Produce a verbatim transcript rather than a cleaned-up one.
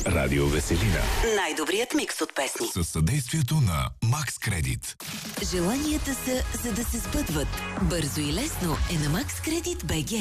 Радио Веселина. Най-добрият микс от песни. Със съдействието на Макс Кредит. Желанията са, за да се сбъдват. Бързо и лесно е на Макс Кредит БГ.